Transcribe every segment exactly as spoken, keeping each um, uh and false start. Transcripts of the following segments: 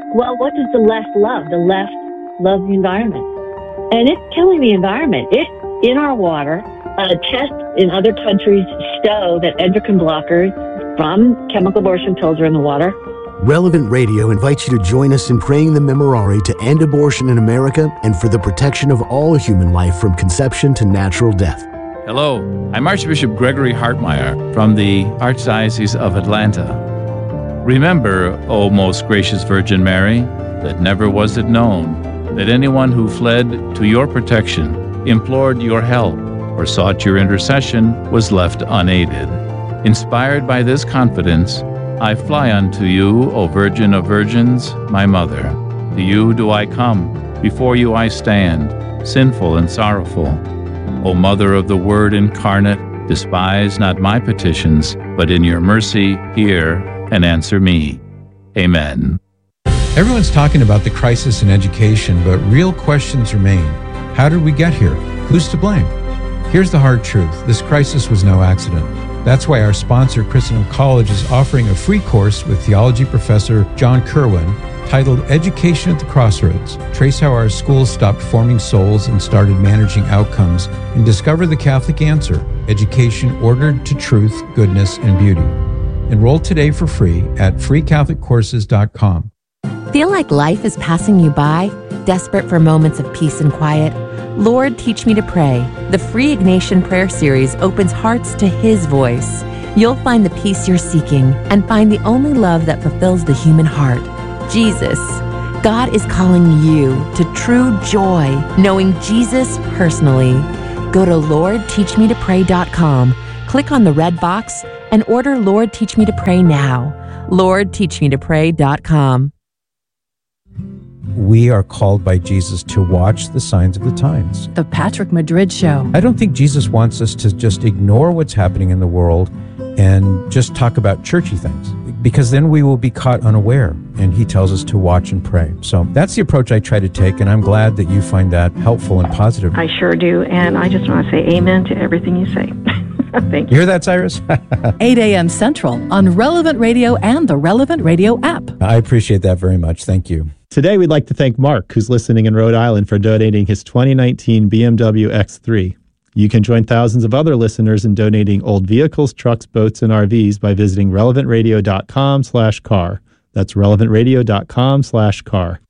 Well, what does the left love? The left loves the environment. And it's killing the environment. It, in our water, uh, tests in other countries show that endocrine blockers from chemical abortion pills are in the water. Relevant Radio invites you to join us in praying the Memorare to end abortion in America and for the protection of all human life from conception to natural death. Hello, I'm Archbishop Gregory Hartmeyer from the Archdiocese of Atlanta. Remember, O most gracious Virgin Mary, that never was it known that anyone who fled to your protection, implored your help, or sought your intercession was left unaided. Inspired by this confidence, I fly unto you, O Virgin of Virgins, my Mother. To you do I come, before you I stand, sinful and sorrowful. O Mother of the Word incarnate, despise not my petitions, but in your mercy hear and answer me. Amen. Everyone's talking about the crisis in education, but real questions remain. How did we get here? Who's to blame? Here's the hard truth. This crisis was no accident. That's why our sponsor, Christendom College, is offering a free course with theology professor John Kerwin titled Education at the Crossroads. Trace how our schools stopped forming souls and started managing outcomes, and discover the Catholic answer, education ordered to truth, goodness, and beauty. Enroll today for free at free catholic courses dot com. Feel like life is passing you by? Desperate for moments of peace and quiet? Lord, Teach Me to Pray. The free Ignatian Prayer Series opens hearts to His voice. You'll find the peace you're seeking and find the only love that fulfills the human heart, Jesus. God is calling you to true joy, knowing Jesus personally. Go to lord teach me to pray dot com, click on the red box, and order Lord, Teach Me to Pray now. lord teach me to pray dot com. We are called by Jesus to watch the signs of the times. The Patrick Madrid Show. I don't think Jesus wants us to just ignore what's happening in the world and just talk about churchy things, because then we will be caught unaware, and he tells us to watch and pray. So that's the approach I try to take, and I'm glad that you find that helpful and positive. I sure do, and I just want to say amen to everything you say. Thank you. You hear that, Cyrus? eight a.m. Central on Relevant Radio and the Relevant Radio app. I appreciate that very much. Thank you. Today, we'd like to thank Mark, who's listening in Rhode Island, for donating his twenty nineteen B M W X three. You can join thousands of other listeners in donating old vehicles, trucks, boats, and R Vs by visiting relevant radio dot com slash car. That's relevant radio dot com slash car.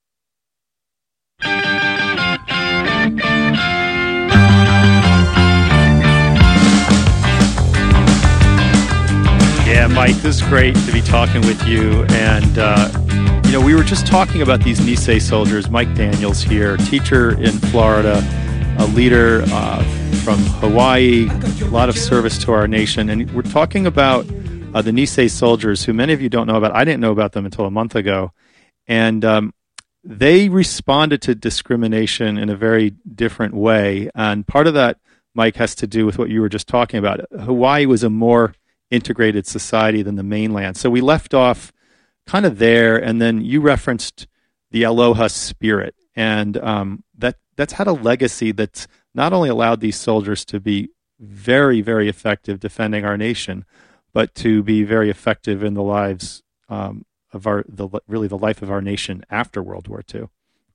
Yeah, Mike, this is great to be talking with you. And, uh, you know, we were just talking about these Nisei soldiers. Mike Daniels here, teacher in Florida, a leader uh, from Hawaii, a lot of service to our nation. And we're talking about uh, the Nisei soldiers, who many of you don't know about. I didn't know about them until a month ago. And um, they responded to discrimination in a very different way. And part of that, Mike, has to do with what you were just talking about. Hawaii was a more integrated society than the mainland. So we left off kind of there, and then you referenced the Aloha spirit. And um, that that's had a legacy that's not only allowed these soldiers to be very, very effective defending our nation, but to be very effective in the lives um, of our, the really the life of our nation after World War Two.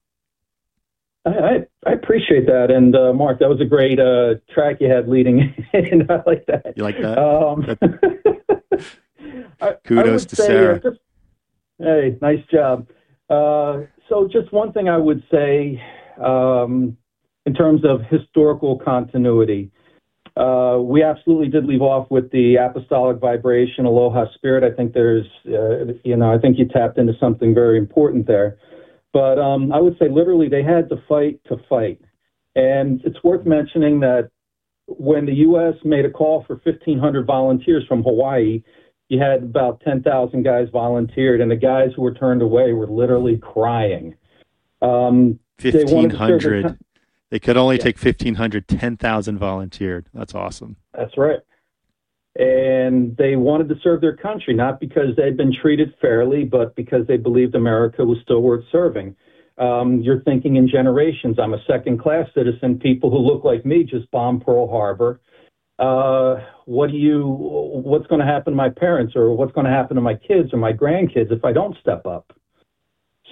I, I appreciate that. And uh, Mark, that was a great uh, track you had leading in. I like that. You like that? Um, I, Kudos I to say, Sarah. Uh, just, hey, nice job. Uh, so just one thing I would say um, in terms of historical continuity. Uh, we absolutely did leave off with the apostolic vibration, Aloha spirit. I think there's, uh, you know, I think you tapped into something very important there. But um, I would say literally they had to fight to fight. And it's worth mentioning that when the U S made a call for fifteen hundred volunteers from Hawaii, you had about ten thousand guys volunteered, and the guys who were turned away were literally crying. Um, fifteen hundred. They, they could only yeah. take fifteen hundred, ten thousand volunteered. That's awesome. That's right. And they wanted to serve their country, not because they'd been treated fairly, but because they believed America was still worth serving. Um, you're thinking in generations. I'm a second-class citizen. People who look like me just bombed Pearl Harbor. Uh, what do you? What's going to happen to my parents, or what's going to happen to my kids or my grandkids if I don't step up?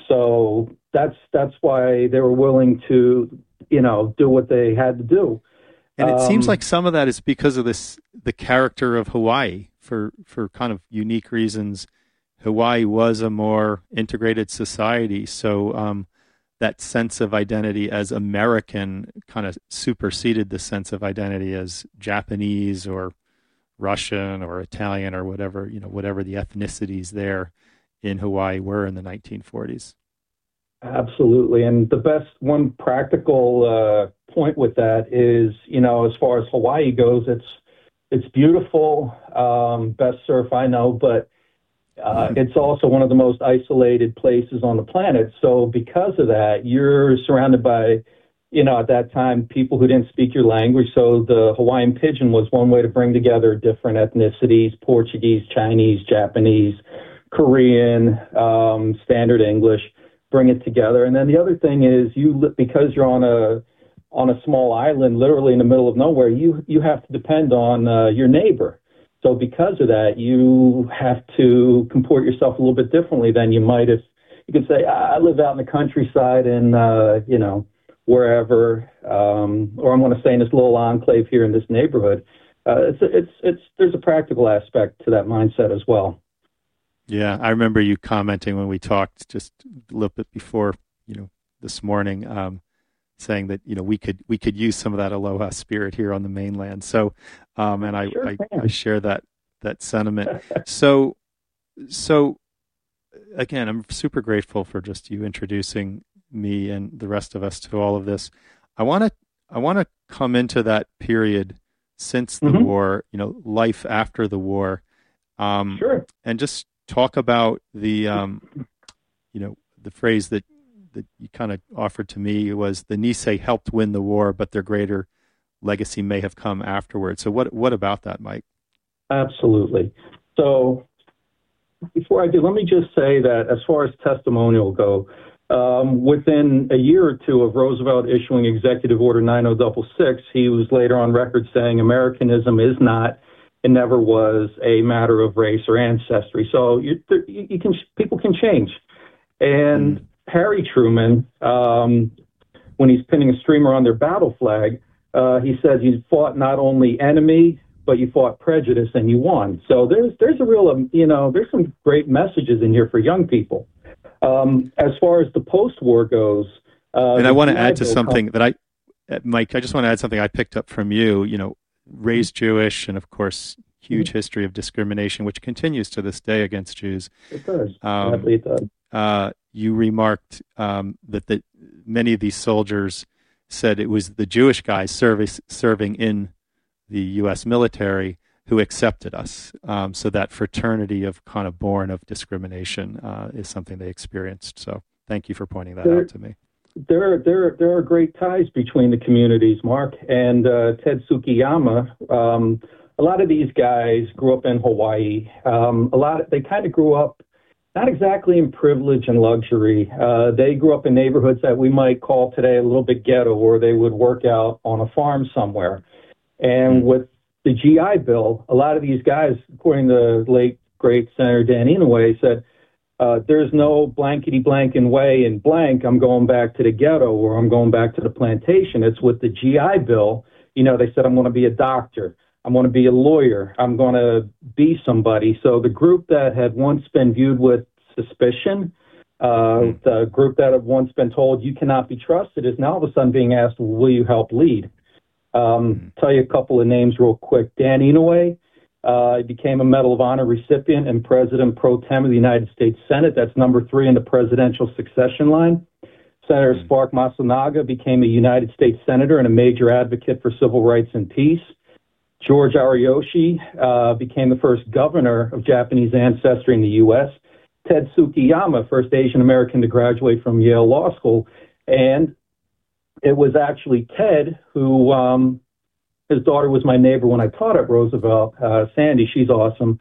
so that's that's why they were willing to, you know, do what they had to do. And it um, seems like some of that is because of this, the character of Hawaii. For for kind of unique reasons, Hawaii was a more integrated society. So um, that sense of identity as American kind of superseded the sense of identity as Japanese or Russian or Italian or whatever, you know, whatever the ethnicities there in Hawaii were in the nineteen forties. Absolutely. And the best one practical uh, point with that is, you know, as far as Hawaii goes, it's it's beautiful, um, best surf I know, but uh, it's also one of the most isolated places on the planet. So because of that, you're surrounded by, you know, at that time, people who didn't speak your language. So the Hawaiian pidgin was one way to bring together different ethnicities: Portuguese, Chinese, Japanese, Korean, um, standard English, bring it together. And then the other thing is, you because you're on a on a small island, literally in the middle of nowhere, you you have to depend on uh, your neighbor. So because of that, you have to comport yourself a little bit differently than you might if you could say, I live out in the countryside and, uh, you know, wherever, um, or I'm going to stay in this little enclave here in this neighborhood. Uh, it's, it's, it's, there's a practical aspect to that mindset as well. Yeah, I remember you commenting when we talked just a little bit before, you know, this morning, um, saying that, you know, we could we could use some of that aloha spirit here on the mainland. So, um, and I, sure I, I share that that sentiment. so, so again, I'm super grateful for just you introducing me and the rest of us to all of this. I want to I want to come into that period since the mm-hmm. war, you know, life after the war, um, sure, and just talk about the, um, you know, the phrase that. that you kind of offered to me was the Nisei helped win the war, but their greater legacy may have come afterwards. So what what about that, Mike? Absolutely. So before I do, let me just say that as far as testimonial go, um, within a year or two of Roosevelt issuing Executive Order nine oh six six, he was later on record saying Americanism is not and never was a matter of race or ancestry. So you, you can people can change. And mm. Harry Truman, um, when he's pinning a streamer on their battle flag, uh, he says you fought not only enemy, but you fought prejudice and you won. So there's there's a real, um, you know, there's some great messages in here for young people. Um, as far as the post-war goes. Uh, and I want to add to something that I, Mike, I just want to add something I picked up from you, you know, raised Jewish and, of course, huge mm-hmm. history of discrimination, which continues to this day against Jews. It does. Um, Sadly, it does. Uh, you remarked um, that the, many of these soldiers said it was the Jewish guys service, serving in the U S military who accepted us. Um, so that fraternity of kind of born of discrimination uh, is something they experienced. So thank you for pointing that there, out to me. There, there, there are great ties between the communities, Mark, and uh, Ted Sukiyama. Um, a lot of these guys grew up in Hawaii. Um, a lot, of, they kind of grew up not exactly in privilege and luxury. Uh, they grew up in neighborhoods that we might call today a little bit ghetto, where they would work out on a farm somewhere. And mm-hmm. with the G I Bill, a lot of these guys, according to the late, great Senator Dan Inouye, said, uh, there's no blankety blanking way in blank, I'm going back to the ghetto or I'm going back to the plantation. It's with the G I Bill, you know, they said, I'm going to be a doctor. I'm going to be a lawyer. I'm going to be somebody. So the group that had once been viewed with suspicion, uh, mm. the group that had once been told you cannot be trusted, is now all of a sudden being asked, will you help lead? Um, mm. Tell you a couple of names real quick. Dan Inouye, uh, he became a Medal of Honor recipient and President Pro Tem of the United States Senate. That's number three in the presidential succession line. Senator mm. Spark Masunaga became a United States Senator and a major advocate for civil rights and peace. George Ariyoshi uh, became the first governor of Japanese ancestry in the U S Ted Sukiyama, first Asian American to graduate from Yale Law School. And it was actually Ted who, um, his daughter was my neighbor when I taught at Roosevelt, uh, Sandy, she's awesome.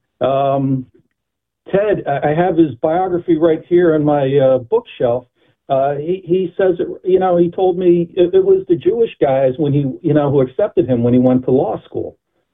Um, Ted, I have his biography right here on my uh, bookshelf. Uh, he, he says, you know, he told me it, it was the Jewish guys when he, you know, who accepted him when he went to law school.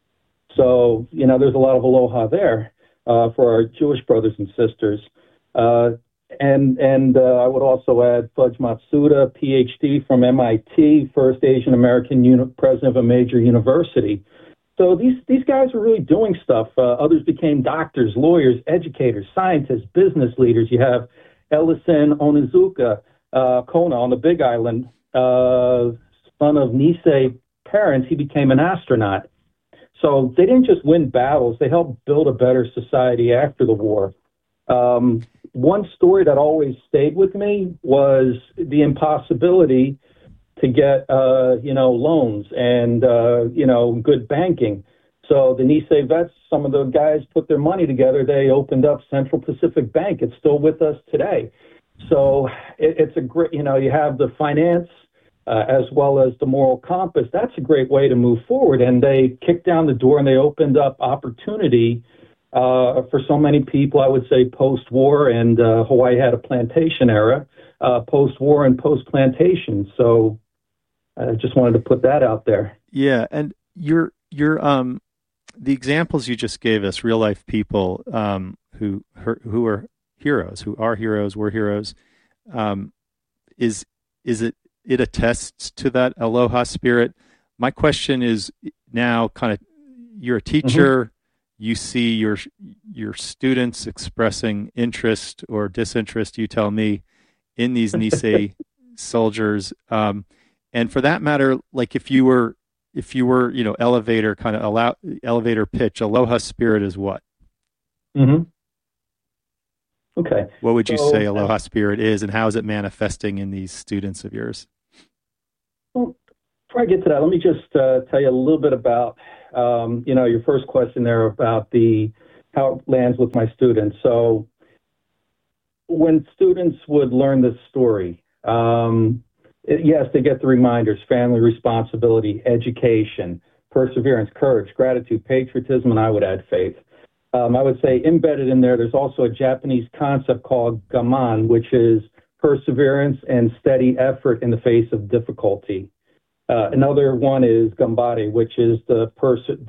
So, you know, there's a lot of aloha there uh, for our Jewish brothers and sisters. Uh, and and uh, I would also add Fudge Matsuda, P H D from M I T, first Asian American uni- president of a major university. So these these guys were really doing stuff. Uh, others became doctors, lawyers, educators, scientists, business leaders. You have Ellison Onizuka uh, Kona on the Big Island, uh, son of Nisei parents. He became an astronaut. So they didn't just win battles; they helped build a better society after the war. Um, one story that always stayed with me was the impossibility to get, uh, you know, loans and, uh, you know, good banking. So the Nisei vets, some of the guys put their money together. They opened up Central Pacific Bank. It's still with us today. So it, it's a great, you know, you have the finance uh, as well as the moral compass. That's a great way to move forward. And they kicked down the door and they opened up opportunity uh, for so many people, I would say post-war, and uh, Hawaii had a plantation era, uh, post-war and post-plantation. So I just wanted to put that out there. Yeah, and your your um the examples you just gave us, real life people um, who who are heroes, who are heroes, were heroes. Um, is is it it attests to that aloha spirit? My question is now, kind of, you're a teacher. Mm-hmm. You see your your students expressing interest or disinterest, you tell me, in these Nisei soldiers. Um, and for that matter, like if you were, if you were, you know, elevator kind of allow elevator pitch, aloha spirit is what? Mm-hmm. Okay. What would you so, say aloha spirit is, and how is it manifesting in these students of yours? Well, before I get to that, let me just uh, tell you a little bit about, um, you know, your first question there about the how it lands with my students. So when students would learn this story, um, it, yes, they get the reminders: family responsibility, education, perseverance, courage, gratitude, patriotism, and I would add faith. Um, I would say embedded in there, there's also a Japanese concept called gaman, which is perseverance and steady effort in the face of difficulty. Uh, another one is gambare, which is the person